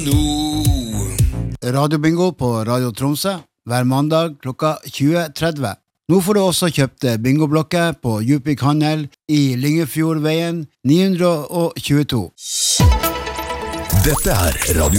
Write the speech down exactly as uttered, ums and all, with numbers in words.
Radio Bingo på Radio Tromsø hver mandag klokka tjue tretti. Nå får du også kjøpt bingoblokker på Djupvik Handel i Lyngefjordveien ni hundre tjueto. Dette er Radio